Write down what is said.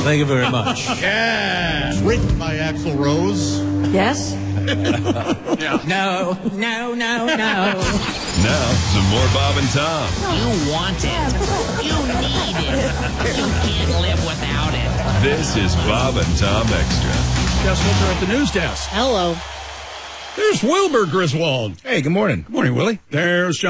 Thank you very much. Yeah. Written by Axl Rose. Yes? No. Now, some more Bob and Tom. You want it. You need it. You can't live without it. This is Bob and Tom Extra. Guess what? They're at the news desk. Hello. There's Wilbur Griswold. Hey, good morning. Good morning, Willie. There's